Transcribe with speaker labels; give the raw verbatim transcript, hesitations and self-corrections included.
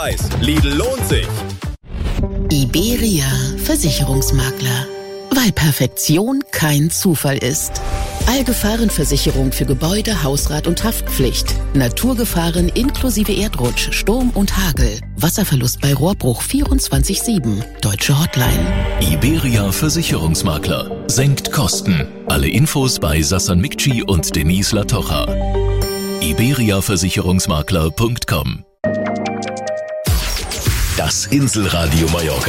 Speaker 1: Lidl lohnt sich.
Speaker 2: Iberia Versicherungsmakler. Weil Perfektion kein Zufall ist. Allgefahrenversicherung für Gebäude, Hausrat und Haftpflicht. Naturgefahren inklusive Erdrutsch, Sturm und Hagel. Wasserverlust bei Rohrbruch vierundzwanzig sieben. Deutsche Hotline.
Speaker 3: Iberia Versicherungsmakler. Senkt Kosten. Alle Infos bei Sassan Mikci und Denise Latocha. iberia versicherungsmakler punkt com. Das Inselradio Mallorca.